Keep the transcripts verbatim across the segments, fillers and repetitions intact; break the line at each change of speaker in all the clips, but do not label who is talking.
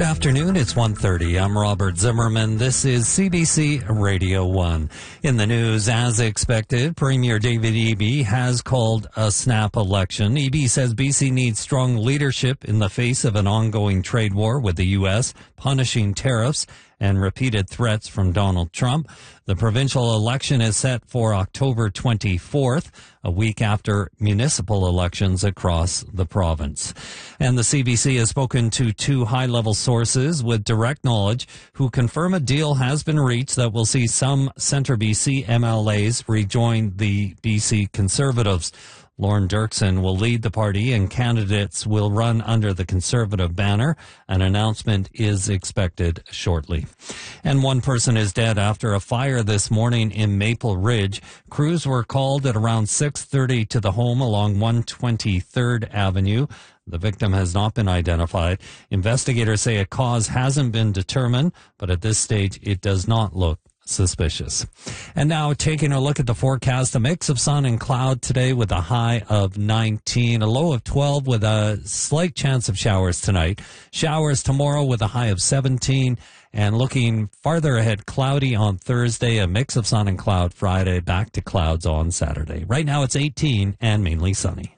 Good afternoon. It's one thirty. I'm Robert Zimmerman. This is C B C Radio one. In the news, as expected, Premier David Eby has called a snap election. Eby says B C needs strong leadership in the face of an ongoing trade war with the U S, punishing tariffs and repeated threats from Donald Trump. The provincial election is set for October twenty-fourth, a week after municipal elections across the province. And the C B C has spoken to two high-level sources with direct knowledge who confirm a deal has been reached that will see some Centre B C M L As rejoin the B C Conservatives. Lorne Dirksen will lead the party and candidates will run under the Conservative banner. An announcement is expected shortly. And one person is dead after a fire this morning in Maple Ridge. Crews were called at around six thirty to the home along one hundred twenty-third Avenue. The victim has not been identified. Investigators say a cause hasn't been determined, but at this stage it does not look suspicious. And now taking a look at the forecast, a mix of sun and cloud today with a high of nineteen, a low of twelve with a slight chance of showers tonight. Showers tomorrow with a high of seventeen, and looking farther ahead, cloudy on Thursday, a mix of sun and cloud Friday, back to clouds on Saturday. Right now it's eighteen and mainly sunny.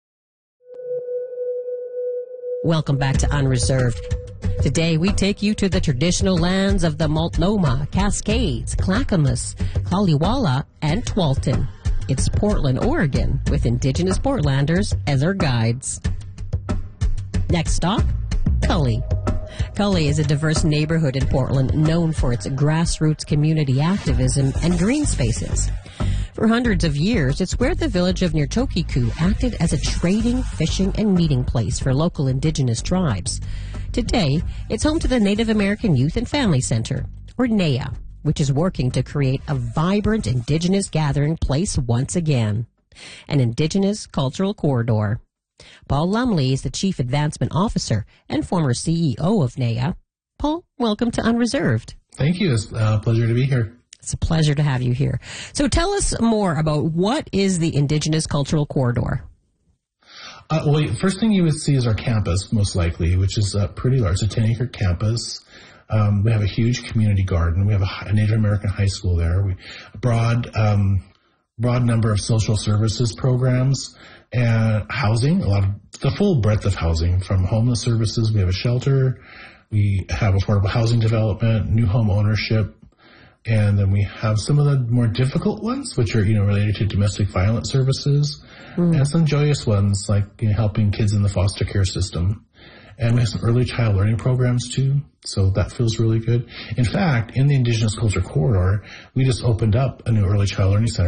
Welcome back to Unreserved. Today, we take you to the traditional lands of the Multnomah, Cascades, Clackamas, Kaliwala, and Tualatin. It's Portland, Oregon, with Indigenous Portlanders as our guides. Next stop, Cully. Cully is a diverse neighborhood in Portland known for its grassroots community activism and green spaces. For hundreds of years, it's where the village of Nirtokiku acted as a trading, fishing, and meeting place for local Indigenous tribes. Today, it's home to the Native American Youth and Family Center, or N A Y A, which is working to create a vibrant Indigenous gathering place once again, an Indigenous cultural corridor. Paul Lumley is the Chief Advancement Officer and former C E O of N A Y A. Paul, welcome to Unreserved.
Thank you. It's a pleasure to be here.
It's a pleasure to have you here. So tell us more about what is the Indigenous Cultural Corridor.
Uh, well, first thing you would see is our campus, most likely, which is uh, pretty large. It's a ten-acre campus. Um, we have a huge community garden. We have a, a Native American high school there. We a broad, um, broad number of social services programs and housing. A lot of the full breadth of housing, from homeless services. We have a shelter. We have affordable housing development, new home ownership. And then we have some of the more difficult ones, which are, you know, related to domestic violence services, mm. and some joyous ones like, you know, helping kids in the foster care system. And we have some early child learning programs too, so that feels really good. In fact, in the Indigenous Culture Corridor, we just opened up a new early child learning center